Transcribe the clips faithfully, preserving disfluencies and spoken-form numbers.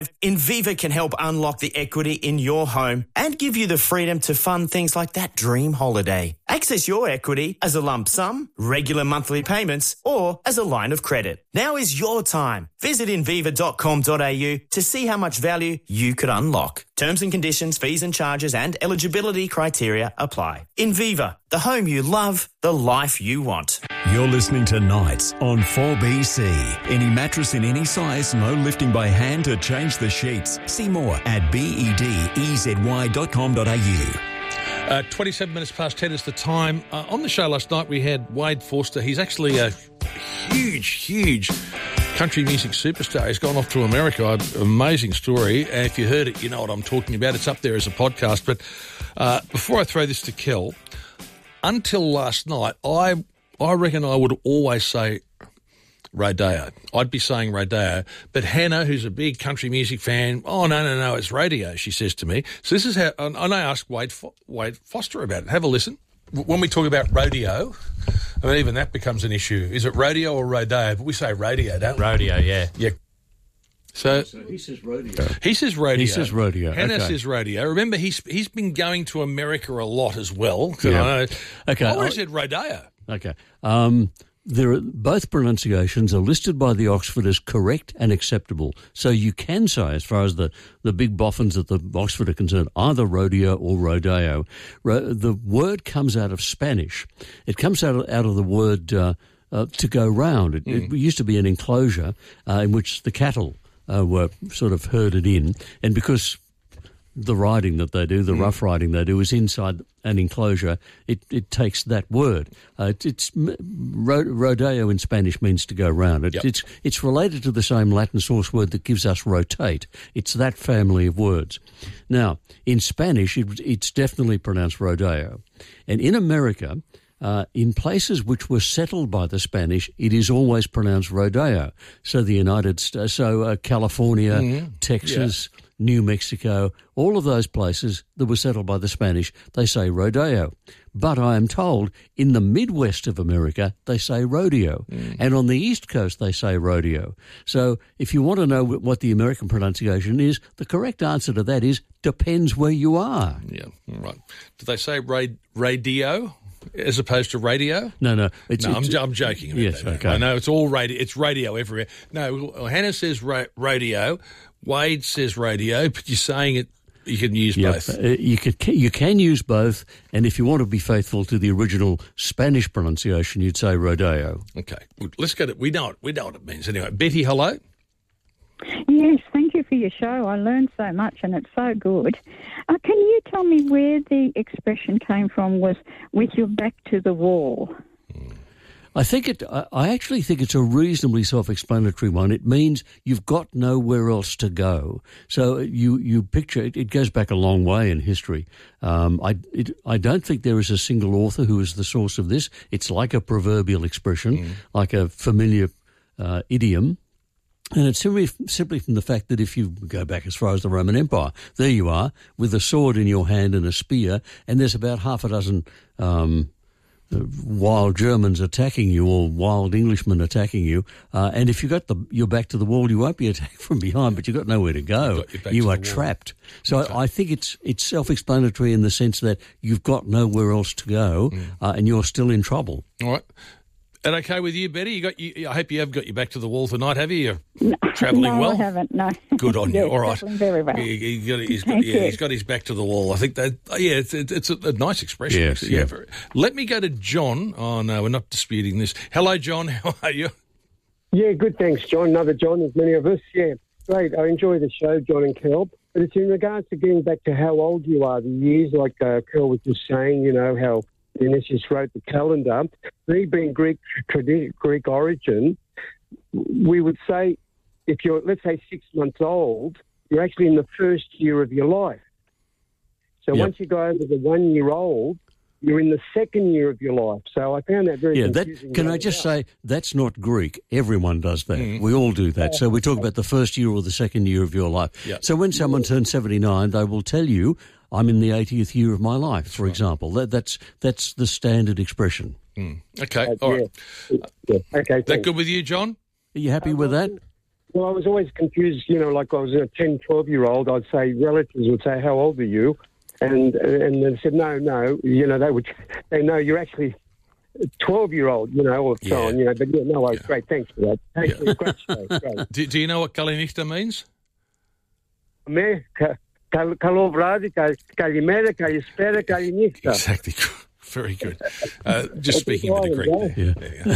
Inviva can help unlock the equity in your home and give you the freedom to fund things like that dream holiday. Access your equity as a lump sum, regular monthly payments, or as a line of credit. Now is your time. Visit inviva dot com dot a u to see how much value you could unlock. Terms and conditions, fees and charges and eligibility criteria apply. Inviva, the home you love, the life you want. You're listening to Nights on four B C. Any mattress in any size, no lifting by hand to change the sheets. See more at bed dot com dot a u. Uh, twenty-seven minutes past ten is the time. Uh, on the show last night we had Wade Forster. He's actually a huge, huge country music superstar. He's gone off to America. Amazing story. And if you heard it, you know what I'm talking about. It's up there as a podcast. But uh, before I throw this to Kel, until last night, I I reckon I would always say Rodeo. I'd be saying Rodeo. But Hannah, who's a big country music fan, oh, no, no, no, it's Radio, she says to me. So this is how, and I asked Wade, Fo- Wade Foster about it. Have a listen. When we talk about rodeo, I mean, even that becomes an issue. Is it rodeo or rodeo? But we say rodeo, don't we? Rodeo, yeah. Yeah. So, so he says rodeo. He says rodeo. He says rodeo. Hannah okay. says rodeo. Remember, he's he's been going to America a lot as well. Yeah. I know. Okay. I always said rodeo. Okay. Um, there are, both pronunciations are listed by the Oxford as correct and acceptable. So you can say, as far as the, the big boffins at the Oxford are concerned, either rodeo or rodeo. Ro- the word comes out of Spanish. It comes out of, out of the word uh, uh, to go round. It, mm. it used to be an enclosure uh, in which the cattle uh, were sort of herded in. And because the riding that they do, the mm. rough riding they do, is inside an enclosure, it, it takes that word. Uh, it, it's ro- rodeo in Spanish means to go round. It, yep. It's it's related to the same Latin source word that gives us rotate. It's that family of words. Now, in Spanish, it, it's definitely pronounced rodeo. And in America, uh, in places which were settled by the Spanish, it is always pronounced rodeo. So the United States, so uh, California, mm. Texas, yeah. New Mexico, all of those places that were settled by the Spanish, they say rodeo. But I am told in the Midwest of America, they say rodeo. Mm. And on the East Coast, they say rodeo. So if you want to know what the American pronunciation is, the correct answer to that is depends where you are. Yeah, right. Do they say ra- radio as opposed to radio? No, no. It's, no, it's, I'm, I'm joking about yes, that. Okay. I know it's all radio. It's radio everywhere. No, well, Hannah says ra- radio. Wade says radio, but you're saying it. You can use yep. both. Uh, you can you can use both, and if you want to be faithful to the original Spanish pronunciation, you'd say rodeo. Okay, let's go to. We know it. We know what it means anyway. Betty, hello. Yes, thank you for your show. I learned so much, and it's so good. Uh, can you tell me where the expression came from? Was with your back to the wall? I think it. I actually think it's a reasonably self-explanatory one. It means you've got nowhere else to go. So you you picture it. It goes back a long way in history. Um, I it, I don't think there is a single author who is the source of this. It's like a proverbial expression, mm. like a familiar uh, idiom. And it's simply, simply from the fact that if you go back as far as the Roman Empire, there you are with a sword in your hand and a spear, and there's about half a dozen Um, wild Germans attacking you or wild Englishmen attacking you, uh, and if you got the your back to the wall, you won't be attacked from behind, but you've got nowhere to go. You are trapped. So okay. I, I think it's it's self-explanatory in the sense that you've got nowhere else to go, mm. uh, and you're still in trouble. All right. And okay with you, Betty? You got you, I hope you have got your back to the wall tonight, have you? You're no, travelling no, well? I haven't, no. Good on yeah, you. All right. Travelling very well. He, he got, he's, got, yeah, he's got his back to the wall. I think that, yeah, it's, it's a, a nice expression. Yes, yeah. yeah. Very, let me go to John. Oh, no, we're not disputing this. Hello, John. How are you? Yeah, good, thanks, John. Another John, as many of us. Yeah, great. I enjoy the show, John and Kel. But it's in regards to getting back to how old you are, the years, like uh, Kel was just saying, you know, how Dionysius wrote the calendar. Me being Greek, Greek origin, we would say if you're, let's say, six months old, you're actually in the first year of your life. So yep. once you go over the one year old, you're in the second year of your life. So I found that very yeah, confusing. That, can I just say, that's not Greek. Everyone does that. Mm. We all do that. So we talk about the first year or the second year of your life. Yep. So when someone turns seventy-nine, they will tell you, I'm in the eightieth year of my life, for right. example. That, that's that's the standard expression. Mm. Okay, uh, all yeah. right. Yeah. Okay, that good with you, John? Are you happy um, with that? Well, I was always confused, you know, like I was a ten, twelve-year-old, I'd say, relatives would say, how old are you? And and they said, no, no, you know, they would, they know you're actually twelve-year-old, you know, or so Yeah. on, you know, but yeah, no, Yeah. great, thanks for that. Thanks for the great show, great. Do, do you know what Kalinichta means? Me, ka- kal- Καλό βράδυ, κα- καλημέρα, καλησπέρα, καληνύχτα. Exactly. Very good. Uh, just speaking with the Greek there. Yeah.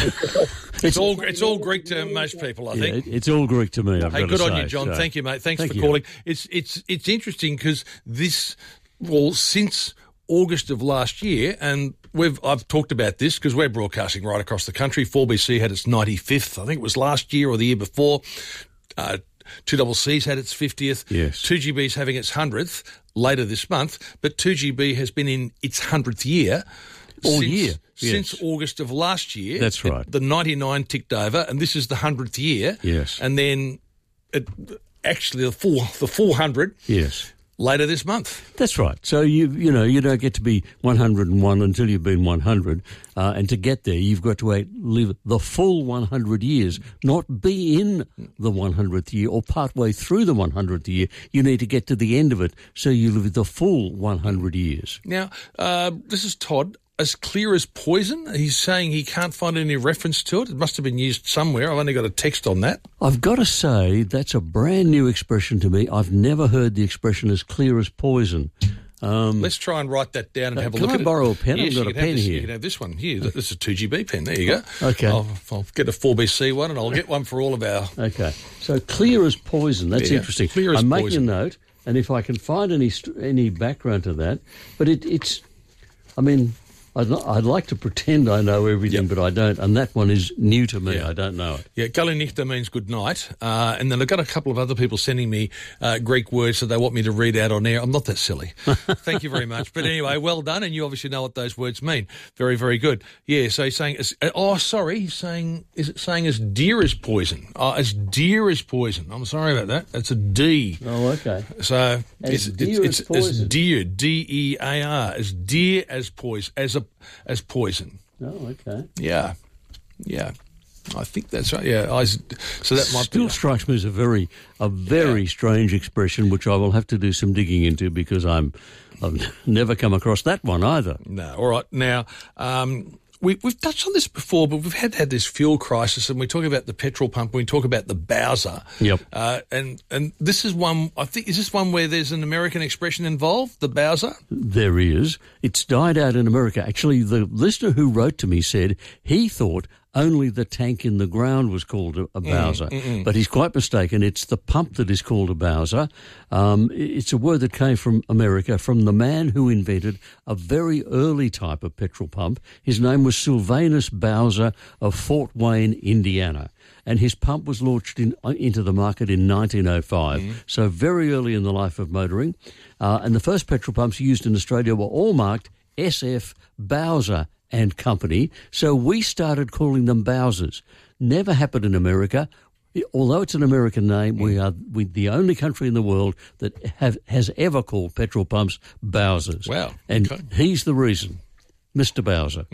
Yeah. It's all it's all Greek to most people, I Yeah, think. it- it's all Greek to me. I've Hey, got good to on say, you, John. so. Thank you, mate. Thanks Thank for you. calling. It's it's it's interesting because this, well, since August of last year, and we've I've talked about this because we're broadcasting right across the country. four B C had its ninety-fifth, I think it was last year or the year before. Uh, two C C's had its fiftieth. Yes. two G B's having its hundredth later this month, but two G B has been in its hundredth year. All since, year, yes. Since August of last year. That's It- right. the ninety-nine ticked over, and this is the hundredth year. Yes. And then it, actually the full the four hundred Yes. later this month. That's right. So you you know you don't get to be one hundred and one until you've been one hundred, uh, and to get there you've got to wait, live the full one hundred years, not be in the one hundredth year or partway through the one hundredth year. You need to get to the end of it, so you live the full one hundred years. Now, uh, this is Todd. As clear as poison. He's saying he can't find any reference to it. It must have been used somewhere. I've only got a text on that. I've got to say that's a brand new expression to me. I've never heard the expression as clear as poison. Um, Let's try and write that down and Uh, have a can look I at it. borrow a pen? I've Yes, got you a can have pen this, here. You can have this one here. This is a two G B pen. There you go. Okay. I'll, I'll get a four B C one and I'll get one for all of our... Okay, so clear as poison. That's Yeah, interesting. clear as I'm making poison. a note, and if I can find any st- any background to that, but it, it's, I mean, I'd, not, I'd like to pretend I know everything, Yep. but I don't, and that one is new to me. Yeah. I don't know it. Yeah, Kalinichta means good night. Uh, and then I've got a couple of other people sending me uh, Greek words that they want me to read out on air. I'm not that silly. Thank you very much. But anyway, well done. And you obviously know what those words mean. Very, very good. Yeah, so he's saying, as, oh, sorry, he's saying, is it saying as dear as poison? Oh, as dear as poison. I'm sorry about that. That's a D. Oh, okay. So As it's, dear it's, as it's as poison. dear, D E A R, as dear as poison, as a as poison. Oh, okay. Yeah, yeah, I think that's right. Yeah, I, so that might Still be. strikes me as a very, a very Yeah. strange expression, which I will have to do some digging into because I'm, I've never come across that one either. No, all right. Now, um, we, we've touched on this before, but we've had had this fuel crisis, and we talk about the petrol pump, and we talk about the Bowser. Yep. Uh, and and this is one. I think is this one where there's an American expression involved, the Bowser. There is. It's died out in America. Actually, the listener who wrote to me said he thought only the tank in the ground was called a, a Bowser. But he's quite mistaken. It's the pump that is called a Bowser. Um, it's a word that came from America, from the man who invented a very early type of petrol pump. His name was Sylvanus Bowser of Fort Wayne, Indiana. And his pump was launched in, into the market in nineteen oh five, so very early in the life of motoring. Uh, and the first petrol pumps used in Australia were all marked S F Bowser and Company, so we started calling them Bowsers. Never happened in America. Although it's an American name, we are we, the only country in the world that have, has ever called petrol pumps Bowsers. Wow, And okay. he's the reason, Mister Bowser.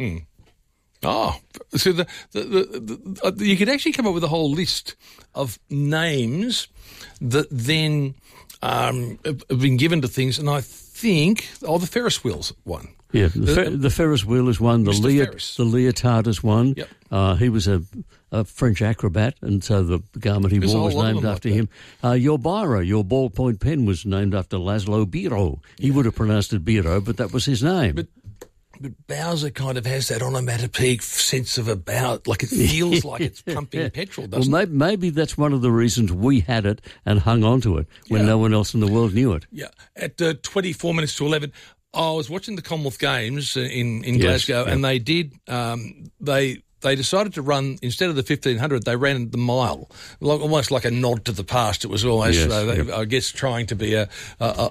Oh, so the, the, the, the you could actually come up with a whole list of names that then um, have have been given to things, and I think oh, the Ferris wheels one. Yeah, the, Fer- the Ferris wheel is one. The, Mister Leo- Ferris. the leotard is one. Yep. Uh, he was a, a French acrobat, and so the garment he There's a wore was whole lot of named them after like him. Uh, your biro, your ballpoint pen, was named after Laszlo Biro. He would have pronounced it Biro, but that was his name. But But Bowser kind of has that onomatopoeic sense of about, like it feels like it's pumping petrol, well, doesn't it? maybe, maybe that's one of the reasons we had it and hung on to it when Yeah. no one else in the world knew it. Yeah. At uh, twenty-four minutes to eleven, I was watching the Commonwealth Games in, in Yes, Glasgow, yeah. and they did, um, they they decided to run, instead of the fifteen hundred, they ran the mile, like, almost like a nod to the past. It was almost, Yes, uh, they- yeah. I guess, trying to be a, a, a,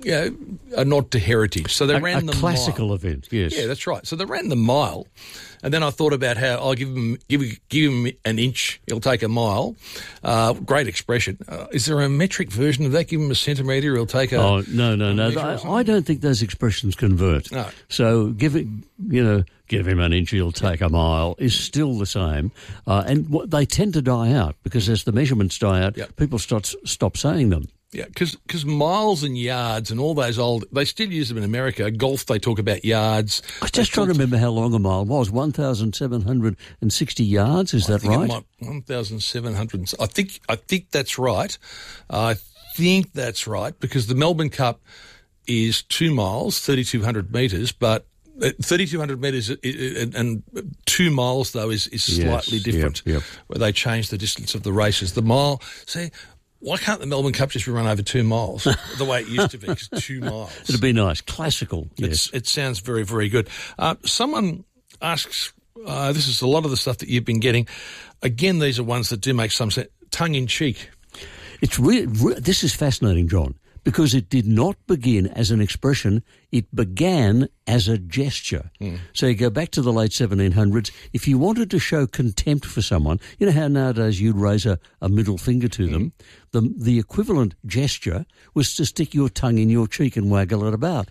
you know, a nod to heritage. So they a, ran a the classical mile. event, yes. Yeah, that's right. So they ran the mile, and then I thought about how I'll give him give give him an inch, he'll take a mile. Uh, great expression. Uh, is there a metric version of that? Give him a centimetre, he'll take a. Oh no, no, no! I, I don't think those expressions convert. No. So give it, you know, give him an inch, he'll take a mile is still the same, uh, and what, they tend to die out because as the measurements die out, Yep. people start stop saying them. Yeah, because miles and yards and all those old, they still use them in America. Golf, they talk about yards. I was just trying to remember how long a mile was. one thousand seven hundred sixty yards, is I that think right? It might, one thousand seven hundred. I think, I think that's right. I think that's right because the Melbourne Cup is two miles, thirty-two hundred metres, but thirty-two hundred metres and two miles, though, is, is slightly Yes, different, yep, yep. where they change the distance of the races. The mile, see, why can't the Melbourne Cup just be run over two miles the way it used to be? Because two miles. It'd be nice. Classical, yes. It's, it sounds very, very good. Uh, someone asks, uh, this is a lot of the stuff that you've been getting. Again, these are ones that do make some sense. Tongue-in-cheek. It's re- re- This is fascinating, John, because it did not begin as an expression, it began as a gesture. Mm. So you go back to the late seventeen hundreds, if you wanted to show contempt for someone, you know how nowadays you'd raise a, a middle finger to mm. them? The, the equivalent gesture was to stick your tongue in your cheek and waggle it about.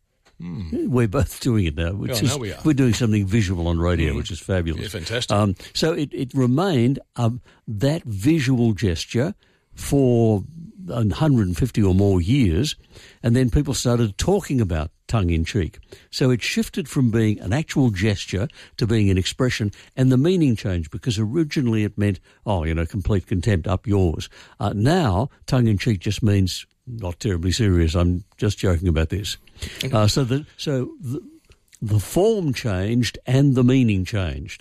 Mm. We're both doing it now. Which oh, is, now we are. We're doing something visual on radio, mm. which is fabulous. Yeah, fantastic. Um, so it, it remained um, that visual gesture for one hundred fifty or more years, and then people started talking about tongue-in-cheek. So it shifted from being an actual gesture to being an expression, and the meaning changed because originally it meant, oh, you know, complete contempt, up yours. Uh, now, tongue-in-cheek just means not terribly serious, I'm just joking about this. Uh, so the, so the, the form changed and the meaning changed.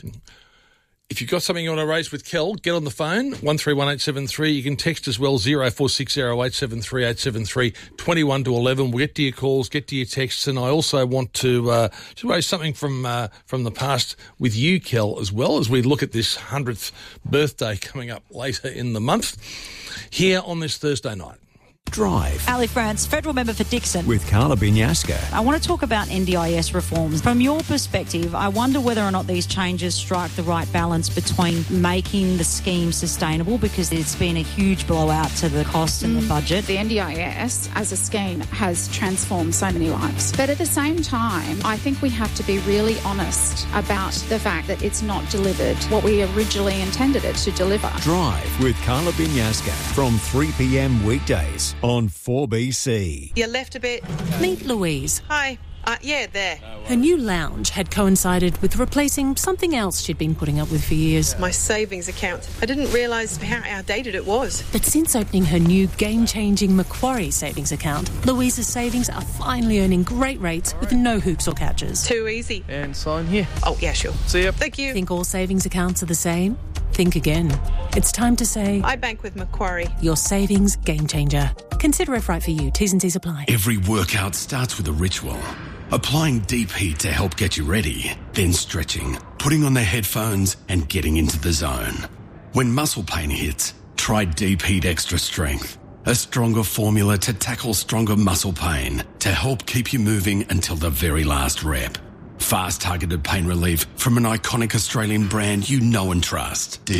If you've got something you want to raise with Kel, get on the phone, one three one eight seven three. You can text as well, zero four six zero eight seven three eight seven three, twenty-one to eleven. We'll get to your calls, get to your texts, and I also want to uh, to raise something from uh, from the past with you, Kel, as well, as we look at this hundredth birthday coming up later in the month here on this Thursday night. Drive. Ali France, federal member for Dixon. With Carla Binyasca. I want to talk about N D I S reforms. From your perspective, I wonder whether or not these changes strike the right balance between making the scheme sustainable, because it's been a huge blowout to the cost and mm. the budget. The N D I S as a scheme has transformed so many lives. But at the same time, I think we have to be really honest about the fact that it's not delivered what we originally intended it to deliver. Drive with Carla Binyasca from three p.m. weekdays on four B C. You left a bit. Meet Louise. Hi. Uh, yeah, there. Her new lounge had coincided with replacing something else she'd been putting up with for years. My savings account. I didn't realise how outdated it was. But since opening her new game-changing Macquarie savings account, Louise's savings are finally earning great rates with no hoops or catches. Too easy. And sign here. Oh, yeah, sure. See ya. Thank you. Think all savings accounts are the same? Think again. It's time to say... I bank with Macquarie. Your savings game changer. Consider if right for you. T's and C's apply. Every workout starts with a ritual. Applying deep heat to help get you ready, then stretching, putting on the headphones and getting into the zone. When muscle pain hits, try Deep Heat Extra Strength, a stronger formula to tackle stronger muscle pain to help keep you moving until the very last rep. Fast targeted pain relief from an iconic Australian brand you know and trust. Deep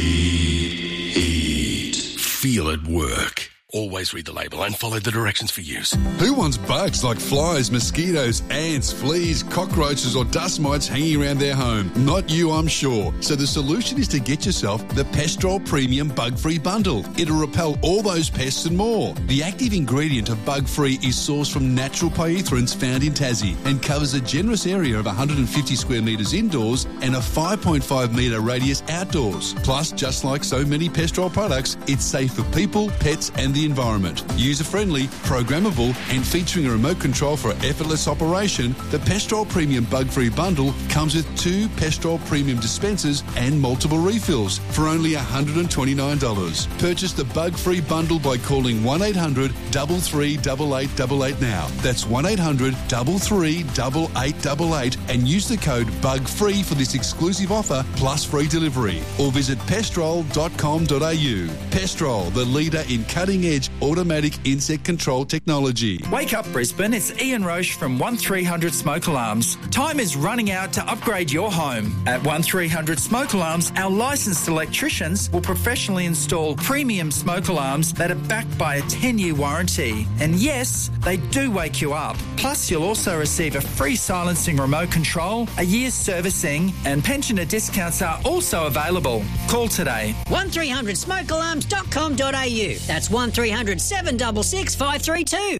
Heat. Feel it work. Always read the label and follow the directions for use. Who wants bugs like flies, mosquitoes, ants, fleas, cockroaches or dust mites hanging around their home? Not you, I'm sure. So the solution is to get yourself the Pestrol Premium Bug-Free Bundle. It'll repel all those pests and more. The active ingredient of Bug-Free is sourced from natural pyrethroids found in Tassie and covers a generous area of one hundred fifty square metres indoors and a five point five metre radius outdoors. Plus, just like so many Pestrol products, it's safe for people, pets and the environment. User-friendly, programmable and featuring a remote control for effortless operation, the Pestrol Premium Bug-Free Bundle comes with two Pestrol Premium dispensers and multiple refills for only one hundred twenty-nine dollars. Purchase the Bug-Free Bundle by calling one eight hundred, three three eight eight eight eight now. That's one eight hundred, three three eight eight eight eight and use the code BUGFREE for this exclusive offer plus free delivery. Or visit pestrol dot com dot a u. Pestrol, the leader in cutting cutting-edge automatic insect control technology. Wake up Brisbane, it's Ian Roche from one three hundred Smoke Alarms. Time is running out to upgrade your home. At one three hundred Smoke Alarms, our licensed electricians will professionally install premium smoke alarms that are backed by a ten-year warranty. And yes, they do wake you up. Plus, you'll also receive a free silencing remote control, a year's servicing, and pensioner discounts are also available. Call today. one three hundred smoke alarms dot com dot a u. That's one three hundred seven six six five three two.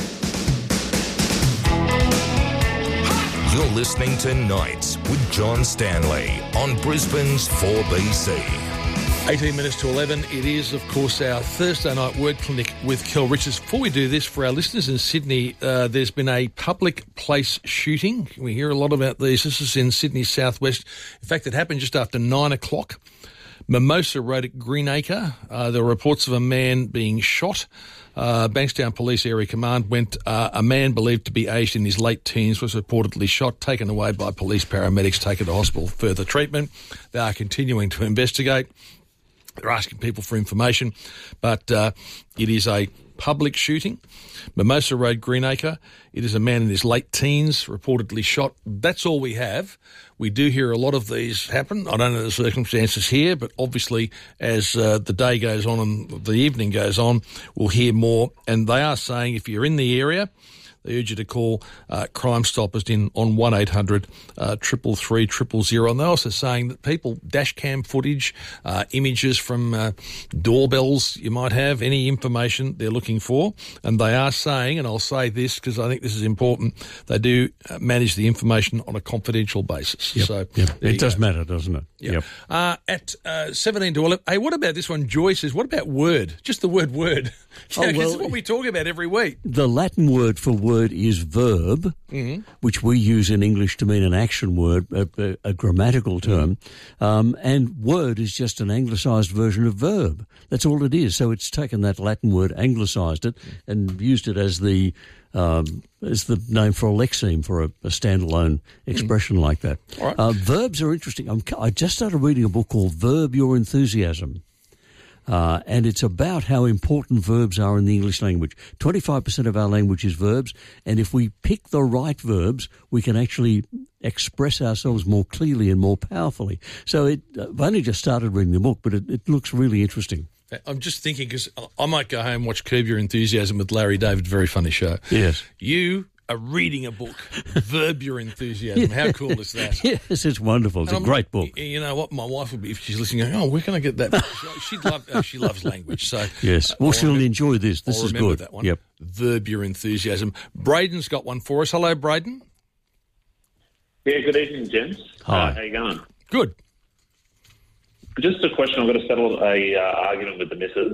You're listening to Nights with John Stanley on Brisbane's four B C. eighteen minutes to eleven. It is, of course, our Thursday night word clinic with Kel Richards. Before we do this, for our listeners in Sydney, uh, there's been a public place shooting. We hear a lot about these. This is in Sydney southwest. In fact, it happened just after nine o'clock. Mimosa Road at Greenacre. Uh, there were reports of a man being shot. Uh, Bankstown Police Area Command went, uh, a man believed to be aged in his late teens was reportedly shot, taken away by police paramedics, taken to hospital for further treatment. They are continuing to investigate. They're asking people for information, but uh, it is a public shooting. Mimosa Road, Greenacre. It is a man in his late teens, reportedly shot. That's all we have. We do hear a lot of these happen. I don't know the circumstances here, but obviously as uh, the day goes on and the evening goes on, we'll hear more. And they are saying if you're in the area, they urge you to call uh, Crime Stoppers in on one eight hundred triple three triple zero. And they're also saying that people, dash cam footage, uh, images from uh, doorbells you might have, any information they're looking for. And they are saying, and I'll say this because I think this is important, they do uh, manage the information on a confidential basis. Yep, So yep. It does go. matter, doesn't it? Yep. Yep. Uh, at uh, seventeen to eleven, hey, what about this one? Joy says, what about word? Just the word word. Oh, You know, 'cause well, this is what we talk about every week. The Latin word for word is verb, Mhm. which we use in English to mean an action word, a, a, a grammatical term. Um, and word is just an anglicised version of verb. That's all it is. So it's taken that Latin word, anglicised it, and used it as the um, as the name for a lexeme, for a, a standalone expression like that. All right. Uh, verbs are interesting. I'm, I just started reading a book called Verb Your Enthusiasm. Uh, and it's about how important verbs are in the English language. twenty-five percent of our language is verbs, and if we pick the right verbs, we can actually express ourselves more clearly and more powerfully. So it, I've only just started reading the book, but it, it looks really interesting. I'm just thinking, because I might go home and watch Curb Your Enthusiasm with Larry David. Very funny show. Yes. You are reading a book, Verb Your Enthusiasm. Yeah. How cool is that? Yes, it's wonderful. It's And a I'm great like, book. You know what? My wife would be, if she's listening, going, oh, where can I get that? She'd love, oh, she loves language. So Yes. uh, Well, I'll she'll remember- enjoy this. This I'll is remember good. that one. Yep. Verb Your Enthusiasm. Braden's got one for us. Hello, Braden. Yeah, good evening, gents. Hi. Uh, how you going? Good. Just a question. I've got to settle a uh, argument with the missus.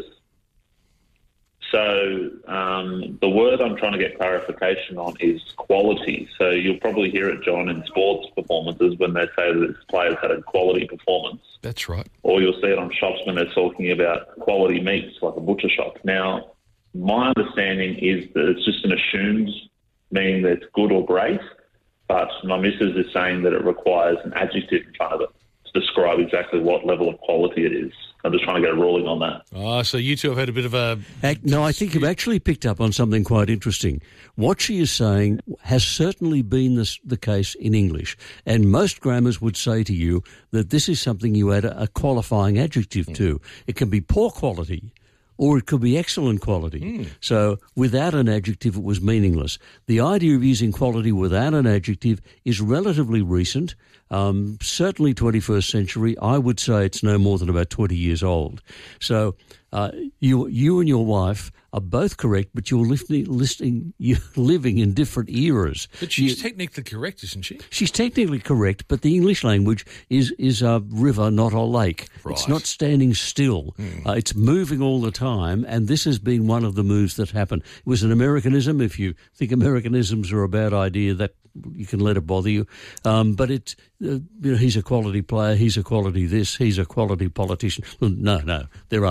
So um, the word I'm trying to get clarification on is quality. So you'll probably hear it, John, in sports performances when they say that this player's had a quality performance. That's right. Or you'll see it on shops when they're talking about quality meats, like a butcher shop. Now, my understanding is that it's just an assumed meaning that it's good or great, but my missus is saying that it requires an adjective in front of it to describe exactly what level of quality it is. I'm just trying to get a ruling on that. Oh, so you two have had a bit of a... Ac- No, I think you've actually picked up on something quite interesting. What she is saying has certainly been this, the case in English, and most grammars would say to you that this is something you add a, a qualifying adjective to. It can be poor quality, or it could be excellent quality. Mm. So without an adjective, it was meaningless. The idea of using quality without an adjective is relatively recent, um, certainly twenty-first century. I would say it's no more than about twenty years old. So uh, you you and your wife are both correct, but you're listening, listening, you're living in different eras. But she's You- technically correct, isn't she? She's technically correct, but the English language is is a river, not a lake. Right. It's not standing still. Uh, it's moving all the time, and this has been one of the moves that happened. It was an Americanism. If you think Americanisms are a bad idea, that you can let it bother you. Um, but it's, uh, you know, he's a quality player, he's a quality this, he's a quality politician. Well, no, no, there are no quality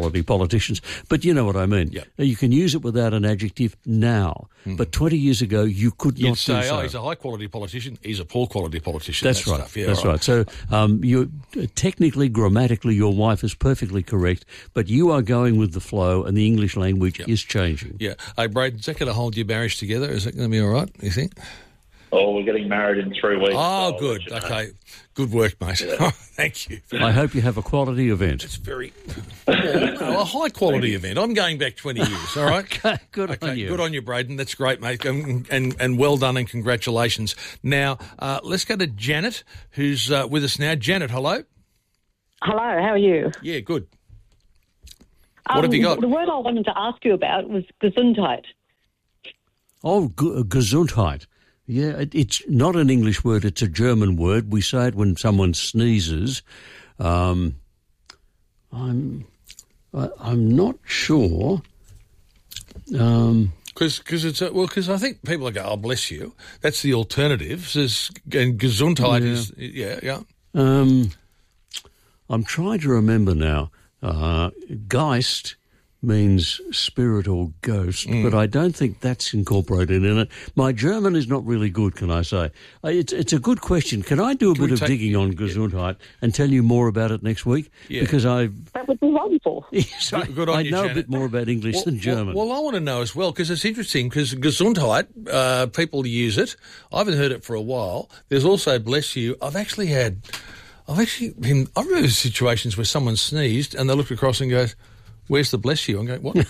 quality politicians, but you know what I mean. Yep. You can use it without an adjective now, Mm. but twenty years ago you could You'd not say, do so. oh, he's a high-quality politician, he's a poor-quality politician. That's that right. Stuff. Yeah, That's right. So um, you technically, grammatically, your wife is perfectly correct, but you are going with the flow, and the English language is changing. Yeah. Hey, Braden, is that going to hold your marriage together? Is that going to be all right, you think? Oh, we're getting married in three weeks. Oh, so good. you know. Okay. Good work, mate. Yeah. Thank you. I hope you have a quality event. It's very well, a high quality event. I'm going back twenty years. All right. Okay, good okay, on you. Good on you, Braden. That's great, mate, and and, and well done and congratulations. Now uh, let's go to Janet, who's uh, with us now. Janet, hello. Hello, how are you? Yeah, good. Um, What have you got? The word I wanted to ask you about was Gesundheit. Oh, G- Gesundheit. Yeah, it, it's not an English word, it's a German word. We say it when someone sneezes. Um, I'm, I, I'm not sure. Um, Because it's a, well, because I think people go, "Oh, bless you." That's the alternative. Says and Gesundheit Yeah. is yeah, yeah. um, I'm trying to remember now. Uh, Geist means spirit or ghost, Mm. but I don't think that's incorporated in it. My German is not really good, can I say? Uh, It's, it's a good question. Can I do a Can we bit of take- digging on Gesundheit and tell you more about it next week? Yeah. Because I That would be wonderful. yes, I, Good- good on I you, know Janet. a bit more about English Well, than German. Well, well, I want to know as well, because it's interesting, because Gesundheit, uh, people use it. I haven't heard it for a while. There's also bless you. I've actually had, I've actually been, I remember situations where someone sneezed and they looked across and goes, "Where's the bless you?" I'm going, "What?"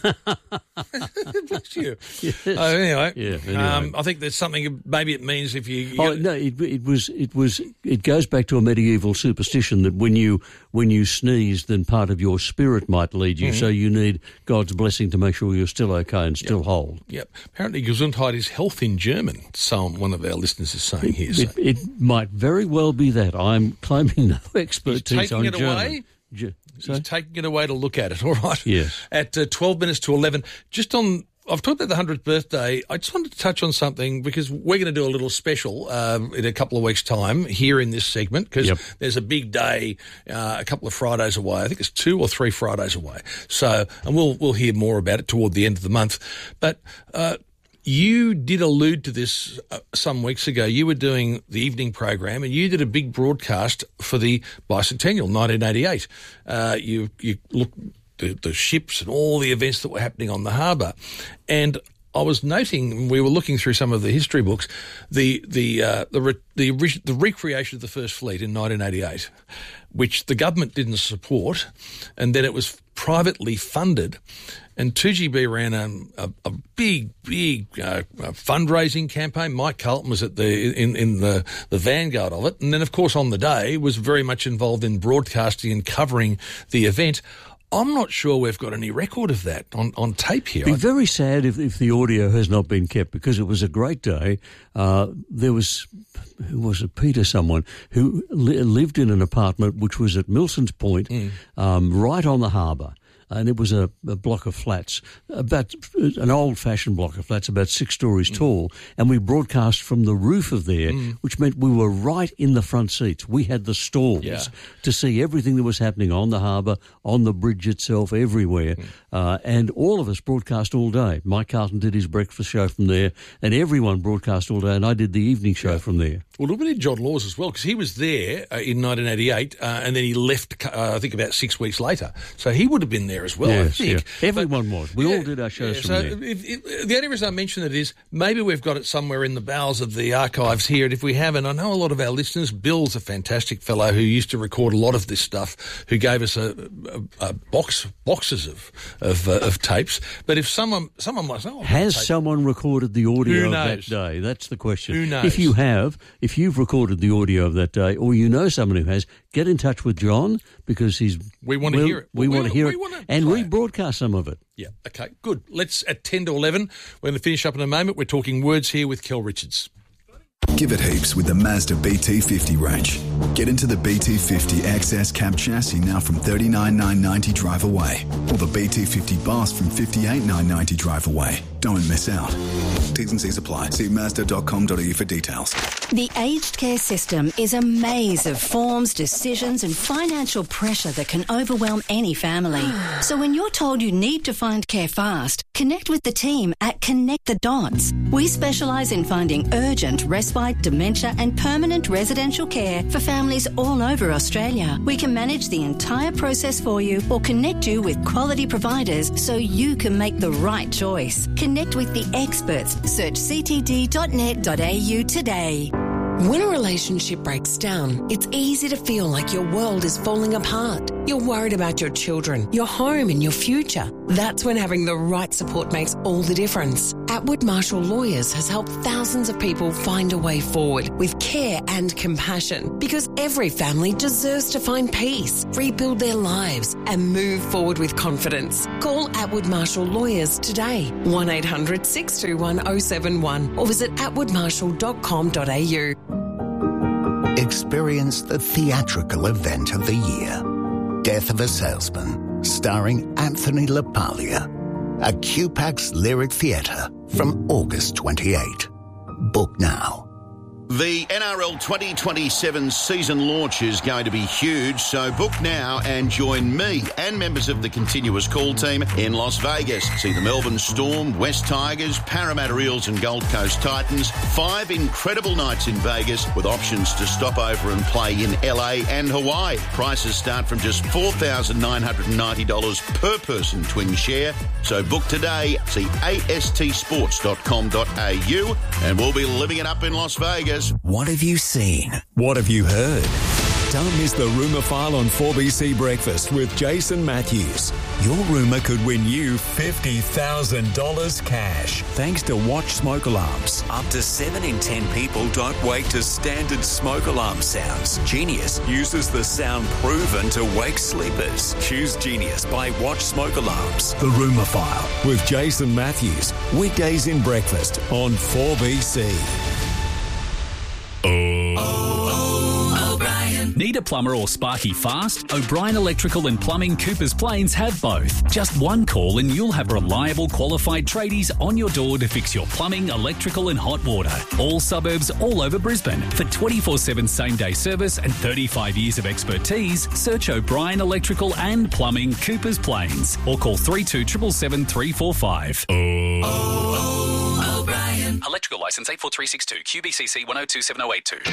Bless you. Yes. Oh, anyway, Yeah, anyway. Um, I think there's something, maybe it means if you... you Oh get- no! It, it was. It was. It goes back to a medieval superstition that when you when you sneeze, then part of your spirit might lead you. Mhm. So you need God's blessing to make sure you're still okay and still whole. Yep. Apparently Gesundheit is health in German, so one of our listeners is saying here. So. It, it might very well be that. I'm claiming no expertise taking on it German. away? Ge- He's taking it away to look at it, all right? Yes. At uh, twelve minutes to eleven, just on, I've talked about the one hundredth birthday. I just wanted to touch on something because we're going to do a little special uh, in a couple of weeks' time here in this segment because Yep. there's a big day uh, a couple of Fridays away. I think it's two or three Fridays away. So, and we'll, we'll hear more about it toward the end of the month. But, uh, you did allude to this uh, some weeks ago. You were doing the evening program and you did a big broadcast for the bicentennial, nineteen eighty-eight. Uh, you you looked the, the ships and all the events that were happening on the harbour. And I was noting, we were looking through some of the history books, the the uh, the, re, the re, the recreation of the First Fleet in nineteen eighty-eight, which the government didn't support, and then it was privately funded. And two G B ran a, a, a big, big uh, fundraising campaign. Mike Carlton was at the in, in the, the vanguard of it. And then, of course, on the day was very much involved in broadcasting and covering the event. I'm not sure we've got any record of that on, on tape here. Be very sad if, if the audio has not been kept because it was a great day. Uh, there was, who was it, Peter someone, who li- lived in an apartment which was at Milson's Point, Mm. um, right on the harbour. And it was a, a block of flats, about an old-fashioned block of flats, about six stories Mm. tall. And we broadcast from the roof of there, Mm. which meant we were right in the front seats. We had the stalls Yeah. to see everything that was happening on the harbour, on the bridge itself, everywhere. Mm. Uh, and all of us broadcast all day. Mike Carlton did his breakfast show from there, and everyone broadcast all day, and I did the evening show from there. Well, we did John Laws as well because he was there uh, in nineteen eighty-eight uh, and then he left, uh, I think, about six weeks later. So he would have been there as well, I Yes, think. yeah. Everyone was. We all did our shows Yeah, from so there. if, if, the only reason I mention it is maybe we've got it somewhere in the bowels of the archives here, and if we haven't, I know a lot of our listeners. Bill's a fantastic fellow who used to record a lot of this stuff, who gave us a, a, a box boxes of of, uh, of tapes. But if someone someone might say, oh, Has tape. someone recorded the audio Who of that knows? day? That's the question. Who knows? If you have, if you've recorded the audio of that day, or you know someone who has, get in touch with John because he's. We want to we'll- hear it. We, We- want to hear we it wanna and play it. rebroadcast some of it. Yeah, okay, good. Let's, at ten to eleven, we're going to finish up in a moment. We're talking words here with Kel Richards. Give it heaps with the Mazda B T fifty range. Get into the B T fifty X S cab chassis now from thirty-nine thousand nine hundred ninety drive away, or the B T fifty Bus from fifty-eight thousand nine hundred ninety drive away. Don't miss out. T's and C's apply. See mazda dot com dot a u for details. The aged care system is a maze of forms, decisions and financial pressure that can overwhelm any family. So when you're told you need to find care fast, connect with the team at Connect the Dots. We specialise in finding urgent respite, dementia and permanent residential care for families all over Australia. We can manage the entire process for you or connect you with quality providers so you can make the right choice. Connect with the experts. Search c t d dot net dot a u today. When a relationship breaks down, it's easy to feel like your world is falling apart. You're worried about your children, your home and your future. That's when having the right support makes all the difference. Atwood Marshall Lawyers has helped thousands of people find a way forward with care and compassion, because every family deserves to find peace, rebuild their lives and move forward with confidence. Call Atwood Marshall Lawyers today, one eight hundred six two one oh seven one, or visit atwood marshall dot com dot a u. Experience the theatrical event of the year. Death of a Salesman, starring Anthony LaPaglia. At Q PAX Lyric Theatre from August twenty-eighth. Book now. The N R L twenty twenty-seven season launch is going to be huge, so book now and join me and members of the Continuous Call team in Las Vegas. See the Melbourne Storm, West Tigers, Parramatta Eels and Gold Coast Titans. Five incredible nights in Vegas with options to stop over and play in L A and Hawaii. Prices start from just four thousand nine hundred ninety dollars per person twin share. So book today. See a s t sports dot com dot a u and we'll be living it up in Las Vegas. What have you seen? What have you heard? Don't miss the Rumour File on four B C Breakfast with Jason Matthews. Your rumour could win you fifty thousand dollars cash. Thanks to Watch Smoke Alarms. Up to seven in ten people don't wake to standard smoke alarm sounds. Genius uses the sound proven to wake sleepers. Choose Genius by Watch Smoke Alarms. The Rumour File with Jason Matthews. Weekdays in breakfast on four B C. Need a plumber or sparky fast? O'Brien Electrical and Plumbing Coopers Plains have both. Just one call and you'll have reliable, qualified tradies on your door to fix your plumbing, electrical and hot water. All suburbs all over Brisbane. For twenty-four seven same-day service and thirty-five years of expertise, search O'Brien Electrical and Plumbing Coopers Plains or call three two seven seven three four five. Oh, oh, O'Brien. Electrical licence eight four three six two, Q B C C one oh two seven oh eight two.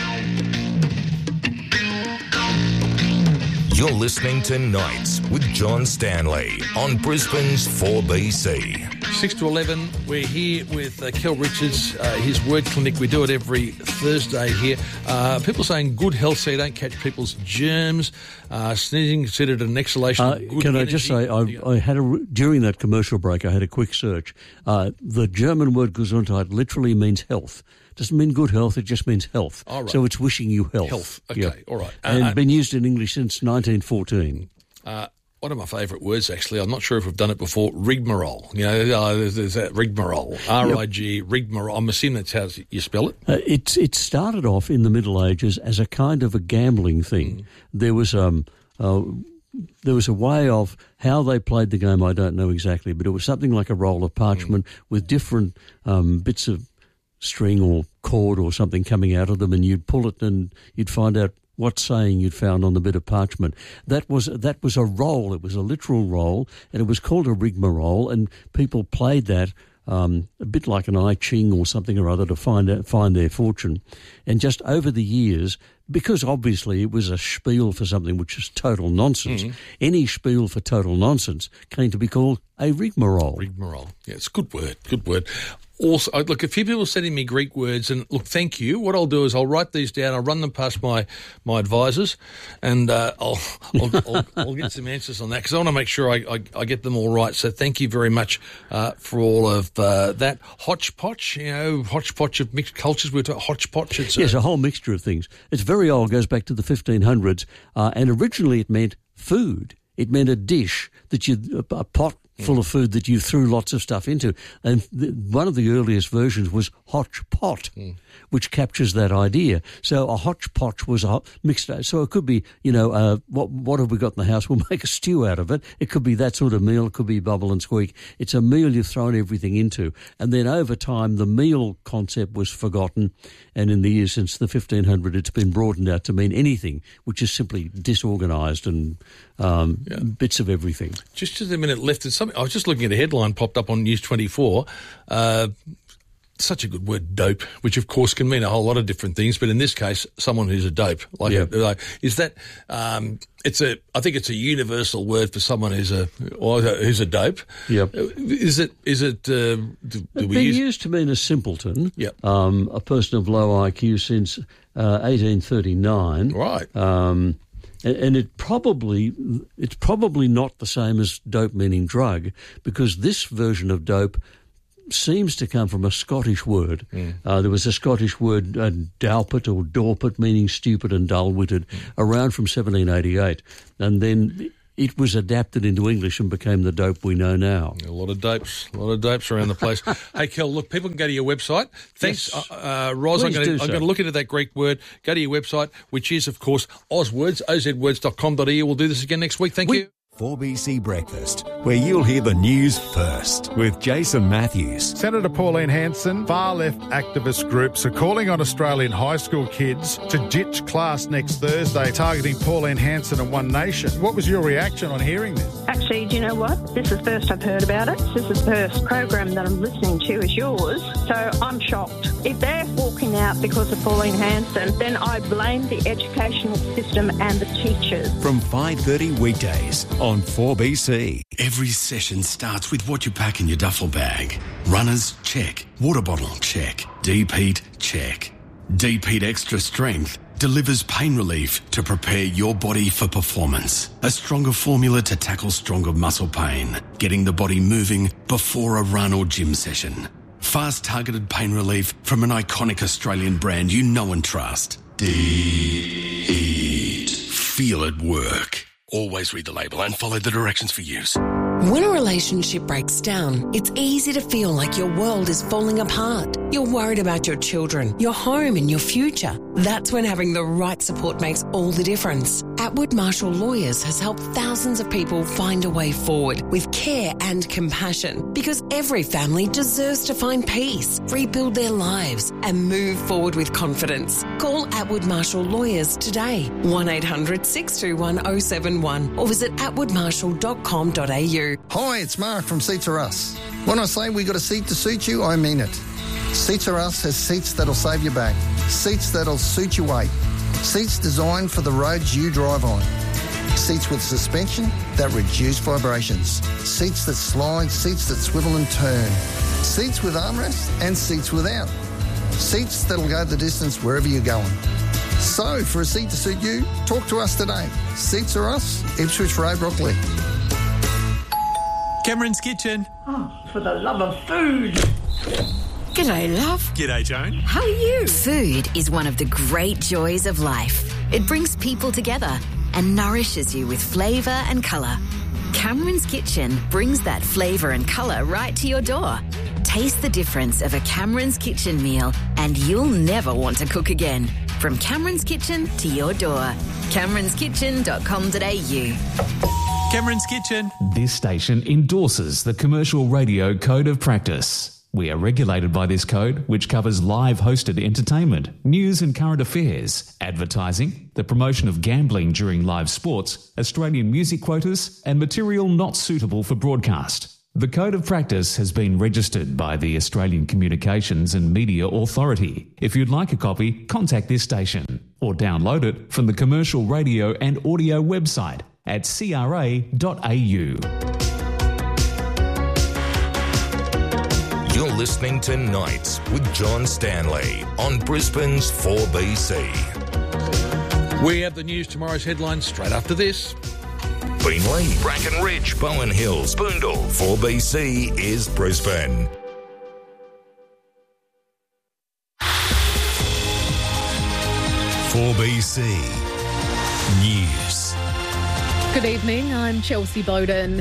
You're listening to Nights with John Stanley on Brisbane's four B C. six to eleven, we're here with uh, Kel Richards, uh, his word clinic. We do it every Thursday here. Uh, people saying good health so you don't catch people's germs. Uh, sneezing considered an exhalation uh, of good Can energy. I just say, I, I had a, during that commercial break, I had a quick search. Uh, the German word Gesundheit literally means health. Doesn't mean good health, it just means health. Oh, right. So it's wishing you health. Health, okay, yeah. all right. Uh, And uh, been used in English since nineteen fourteen. Uh, one of my favourite words, actually, I'm not sure if we've done it before, rigmarole. You know, uh, there's, there's that rigmarole, R I G, rigmarole. I'm assuming that's how you spell it. Uh, it's it started off in the Middle Ages as a kind of a gambling thing. Mm. There was um uh, there was a way of how they played the game, I don't know exactly, but it was something like a roll of parchment mm. with different um, bits of string or cord or something coming out of them, and you'd pull it and you'd find out what saying you'd found on the bit of parchment. That was that was a roll. It was a literal roll, and it was called a rigmarole, and people played that um, a bit like an I Ching or something or other to find out, find their fortune. And just over the years, because obviously it was a spiel for something which is total nonsense, mm-hmm. any spiel for total nonsense came to be called a rigmarole. Rigmarole. Yeah, it's a good word, good word. Also, look, a few people are sending me Greek words, and look, thank you. What I'll do is I'll write these down, I'll run them past my, my advisors, and uh, I'll, I'll, I'll, I'll get some answers on that, because I want to make sure I, I, I get them all right. So thank you very much uh, for all of uh, that. Hodgepodge, you know, hodgepodge of mixed cultures. We're talking hodgepodge. It's yes, a whole mixture of things. It's very old, goes back to the fifteen hundreds, uh, and originally it meant food. It meant a dish that you, a pot full of food that you threw lots of stuff into. And the, one of the earliest versions was hodgepodge, mm. which captures that idea. So a hodgepodge was a mixed. So it could be, you know, uh, what what have we got in the house? We'll make a stew out of it. It could be that sort of meal. It could be bubble and squeak. It's a meal you've thrown everything into. And then over time, the meal concept was forgotten. And in the years since the fifteen hundred, it's been broadened out to mean anything, which is simply disorganised and um, yeah. bits of everything. Just to the minute left, there's something. I was just looking at a headline popped up on News twenty-four. Uh, such a good word, dope, which of course can mean a whole lot of different things, but in this case, someone who's a dope. Like, yeah. a, like is that? Um, it's a. I think it's a universal word for someone who's a or who's a dope. Yep. Is it? Is it? Uh, do, do it's we been use? used to mean a simpleton. Yep. Um, a person of low I Q since uh, eighteen thirty-nine. Right. Um, And it probably it's probably not the same as dope meaning drug, because this version of dope seems to come from a Scottish word. Mm. Uh, there was a Scottish word, uh, dowpit or dorpit, meaning stupid and dull-witted, mm. around from seventeen eighty-eight. And then it was adapted into English and became the dope we know now. A lot of dopes, a lot of dopes around the place. Hey, Kel, look, people can go to your website. Thanks, yes. uh, uh, Ros. Please I'm going so. to look into that Greek word. Go to your website, which is, of course, ozwords, o z words dot com dot a u. We'll do this again next week. Thank we- you. four B C Breakfast, where you'll hear the news first with Jason Matthews. Senator Pauline Hanson, far-left activist groups are calling on Australian high school kids to ditch class next Thursday, targeting Pauline Hanson and One Nation. What was your reaction on hearing this? Actually, do you know what? This is the first I've heard about it. This is the first program that I'm listening to is yours, so I'm shocked. If they're walking out because of Pauline Hanson, then I blame the educational system and the teachers. From five thirty weekdays on four B C. Every session starts with what you pack in your duffel bag. Runners, check. Water bottle, check. Deep heat, check. Deep Heat Extra Strength delivers pain relief to prepare your body for performance. A stronger formula to tackle stronger muscle pain, getting the body moving before a run or gym session. Fast targeted pain relief from an iconic Australian brand you know and trust. Deep Heat. Feel it work. Always read the label and follow the directions for use. When a relationship breaks down, it's easy to feel like your world is falling apart. You're worried about your children, your home and your future. That's when having the right support makes all the difference. Atwood Marshall Lawyers has helped thousands of people find a way forward with care and compassion, because every family deserves to find peace, rebuild their lives and move forward with confidence. Call Atwood Marshall Lawyers today, one eight hundred six two one oh seven one, or visit atwood marshall dot com dot a u. Hi, it's Mark from Seats R Us. When I say we got a seat to suit you, I mean it. Seats R Us has seats that'll save your back, seats that'll suit your weight, seats designed for the roads you drive on, seats with suspension that reduce vibrations, seats that slide, seats that swivel and turn, seats with armrests and seats without, seats that'll go the distance wherever you're going. So, for a seat to suit you, talk to us today. Seats R Us, Ipswich Road, Brockley. Cameron's Kitchen. Oh, for the love of food. G'day, love. G'day, Joan. How are you? Food is one of the great joys of life. It brings people together and nourishes you with flavour and colour. Cameron's Kitchen brings that flavour and colour right to your door. Taste the difference of a Cameron's Kitchen meal and you'll never want to cook again. From Cameron's Kitchen to your door. camerons kitchen dot com dot a u. Cameron's Kitchen. This station endorses the Commercial Radio Code of Practice. We are regulated by this code, which covers live hosted entertainment, news and current affairs, advertising, the promotion of gambling during live sports, Australian music quotas, and material not suitable for broadcast. The Code of Practice has been registered by the Australian Communications and Media Authority. If you'd like a copy, contact this station or download it from the Commercial Radio and Audio website at c r a dot a u. You're listening to Nights with John Stanley on Brisbane's four B C. We have the news, tomorrow's headlines, straight after this. Beenleigh, Bracken Ridge, Bowen Hills, Boondall, four B C is Brisbane. four B C News. Good evening, I'm Chelsea Bowden.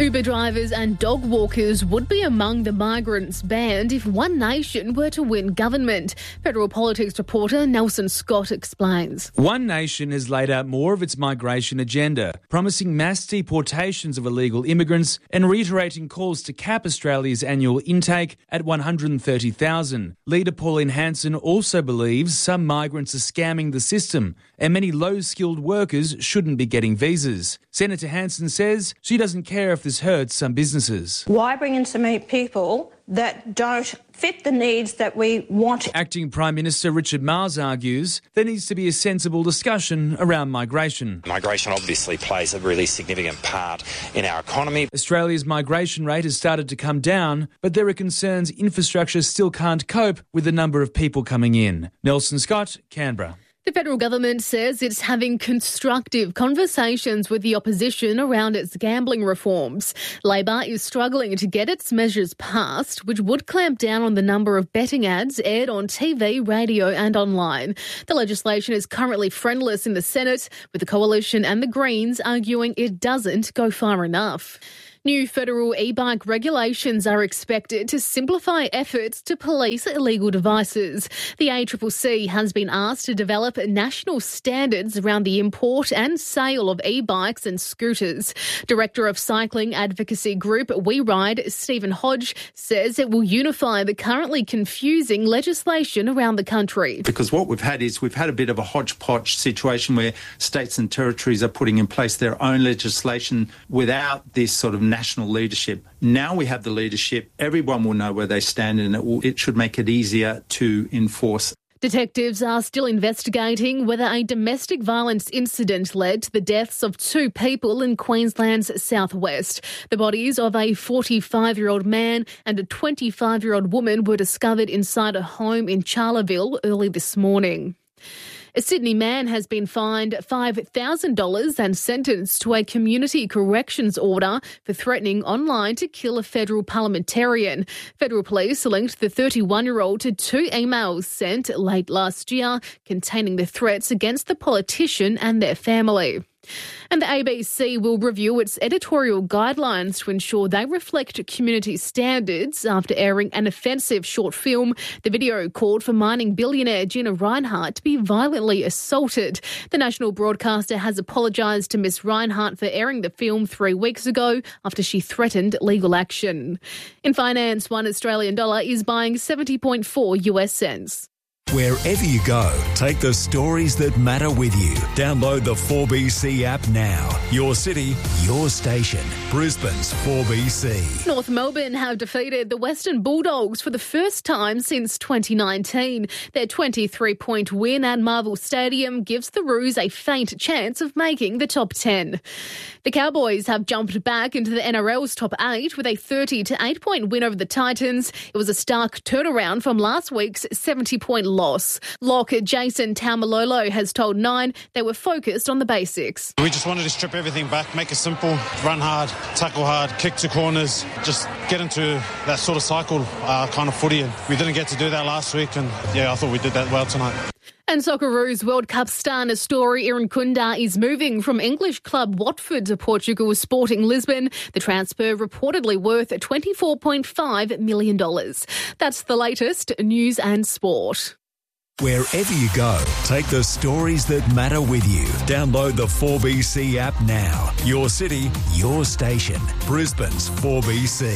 Uber drivers and dog walkers would be among the migrants banned if One Nation were to win government. Federal politics reporter Nelson Scott explains. One Nation has laid out more of its migration agenda, promising mass deportations of illegal immigrants and reiterating calls to cap Australia's annual intake at one hundred thirty thousand. Leader Pauline Hanson also believes some migrants are scamming the system and many low-skilled workers shouldn't be getting visas. Senator Hanson says she doesn't care if this hurts some businesses. Why bring in so many people that don't fit the needs that we want? Acting Prime Minister Richard Marles argues there needs to be a sensible discussion around migration. Migration obviously plays a really significant part in our economy. Australia's migration rate has started to come down, but there are concerns infrastructure still can't cope with the number of people coming in. Nelson Scott, Canberra. The federal government says it's having constructive conversations with the opposition around its gambling reforms. Labor is struggling to get its measures passed, which would clamp down on the number of betting ads aired on T V, radio and online. The legislation is currently friendless in the Senate, with the Coalition and the Greens arguing it doesn't go far enough. New federal e-bike regulations are expected to simplify efforts to police illegal devices. The A C C C has been asked to develop national standards around the import and sale of e-bikes and scooters. Director of cycling advocacy group We Ride, Stephen Hodge, says it will unify the currently confusing legislation around the country. Because what we've had is we've had a bit of a hodgepodge situation where states and territories are putting in place their own legislation without this sort of national leadership. Now we have the leadership, everyone will know where they stand, and it, will, it should make it easier to enforce. Detectives are still investigating whether a domestic violence incident led to the deaths of two people in Queensland's southwest. The bodies of a forty-five-year-old man and a twenty-five-year-old woman were discovered inside a home in Charleville early this morning. A Sydney man has been fined five thousand dollars and sentenced to a community corrections order for threatening online to kill a federal parliamentarian. Federal police linked the thirty-one-year-old to two emails sent late last year containing the threats against the politician and their family. And the A B C will review its editorial guidelines to ensure they reflect community standards after airing an offensive short film. The video called for mining billionaire Gina Rinehart to be violently assaulted. The national broadcaster has apologised to Miss Rinehart for airing the film three weeks ago after she threatened legal action. In finance, one Australian dollar is buying seventy point four US cents. Wherever you go, take the stories that matter with you. Download the four B C app now. Your city, your station. Brisbane's four B C. North Melbourne have defeated the Western Bulldogs for the first time since twenty nineteen. Their twenty-three point win at Marvel Stadium gives the Roos a faint chance of making the top ten. The Cowboys have jumped back into the N R L's top eight with a thirty to eight point win over the Titans. It was a stark turnaround from last week's seventy point loss. Lock Jason Taumalolo has told Nine they were focused on the basics. We just wanted to strip everything back, make it simple, run hard, tackle hard, kick to corners, just get into that sort of cycle uh, kind of footy. And we didn't get to do that last week, and yeah, I thought we did that well tonight. And Socceroos World Cup star Nestori Irankunda is moving from English club Watford to Portugal's Sporting Lisbon. The transfer reportedly worth twenty-four point five million dollars. That's the latest news and sport. Wherever you go, take the stories that matter with you. Download the four B C app now. Your city, your station. Brisbane's four B C.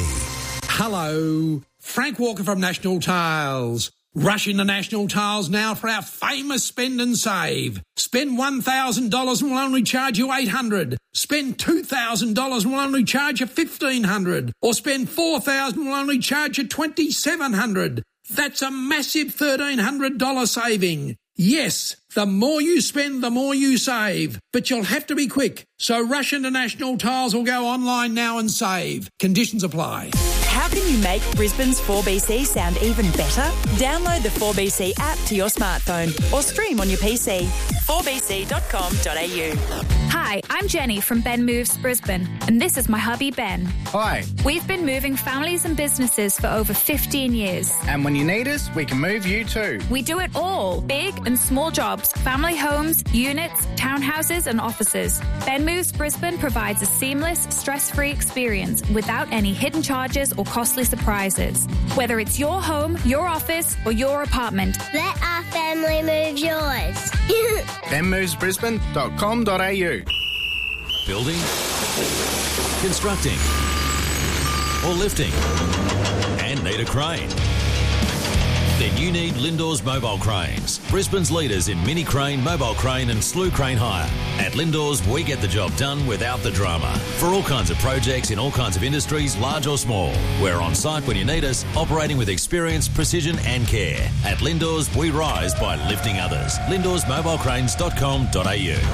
Hello, Frank Walker from National Tiles. Rush into National Tiles now for our famous spend and save. Spend one thousand dollars and we'll only charge you eight hundred dollars. Spend two thousand dollars and we'll only charge you fifteen hundred dollars. Or spend four thousand dollars and we'll only charge you twenty-seven hundred dollars. That's a massive thirteen hundred dollars saving. Yes, the more you spend, the more you save. But you'll have to be quick. So rush into National Tiles or go online now and save. Conditions apply. How can you make Brisbane's four B C sound even better? Download the four B C app to your smartphone or stream on your P C. four b c dot com dot a u. Hi, I'm Jenny from Ben Moves Brisbane, and this is my hubby Ben. Hi. We've been moving families and businesses for over fifteen years. And when you need us, we can move you too. We do it all, big and small jobs, family homes, units, townhouses and offices. Ben Moves Brisbane provides a seamless, stress-free experience without any hidden charges or costly surprises. Whether it's your home, your office or your apartment. Let our family move yours. ben moves brisbane dot com dot a u. Building, constructing, or lifting, and need a crane? Then you need Lindor's Mobile Cranes, Brisbane's leaders in mini crane, mobile crane and slew crane hire. At Lindor's, we get the job done without the drama. For all kinds of projects in all kinds of industries, large or small. We're on site when you need us, operating with experience, precision and care. At Lindor's, we rise by lifting others. lindors mobile cranes dot com dot a u.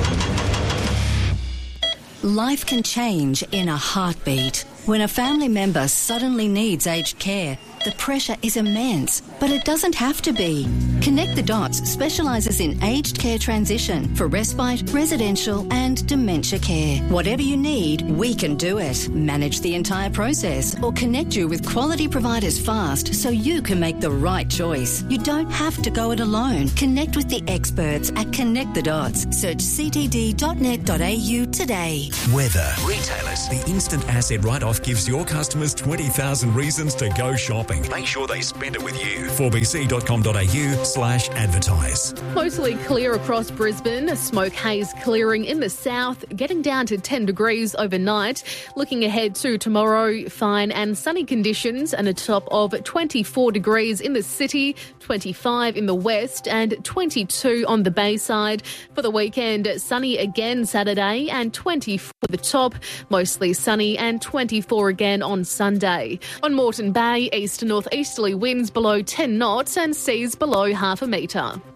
Life can change in a heartbeat. When a family member suddenly needs aged care, the pressure is immense, but it doesn't have to be. Connect the Dots specialises in aged care transition for respite, residential and dementia care. Whatever you need, we can do it. Manage the entire process or connect you with quality providers fast so you can make the right choice. You don't have to go it alone. Connect with the experts at Connect the Dots. Search c t d dot net dot a u today. Weather. Retailers. The instant asset write-off gives your customers twenty thousand reasons to go shopping. Make sure they spend it with you. four b c dot com dot a u slash advertise. Mostly clear across Brisbane. Smoke haze clearing in the south, getting down to ten degrees overnight. Looking ahead to tomorrow, fine and sunny conditions and a top of twenty-four degrees in the city, twenty-five in the west and twenty-two on the Bayside. For the weekend, sunny again Saturday and twenty for the top. Mostly sunny and twenty-four again on Sunday. On Moreton Bay, east to northeasterly winds below ten knots and seas below half a metre.